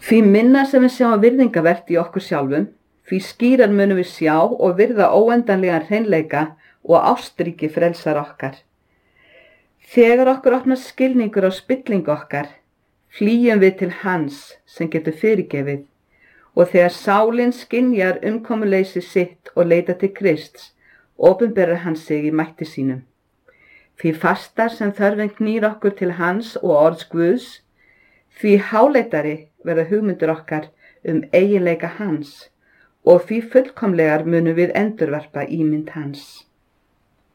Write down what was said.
Því minna sem við sjáum virðingavert í okkur sjálfum, því skýrar munum við sjá og virða óendanlegan hreinleika og ástríki frelsar okkar. Þegar okkur opnast skilningur á spillingu okkar, flýjum við til hans sem getur fyrirgefið, og þegar sálin skynjar umkomuleysi sitt og leitar til Krists, opinberar hann sig í mætti sínum. Því fastar sem þörfin knýr okkur til hans og orðs Guðs, því háleitari verða hugmyndir okkar eiginleika hans, og því fullkomlegar munum við endurvarpa ímynd hans.